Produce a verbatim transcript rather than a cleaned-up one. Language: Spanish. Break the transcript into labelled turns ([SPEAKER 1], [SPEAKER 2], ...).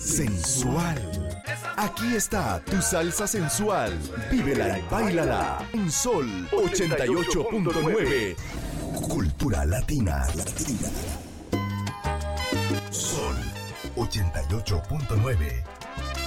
[SPEAKER 1] sensual. Aquí está tu salsa sensual. Vívela y báilala. En Sol ochenta y ocho punto nueve. Cultura latina. Sol ochenta y ocho punto nueve.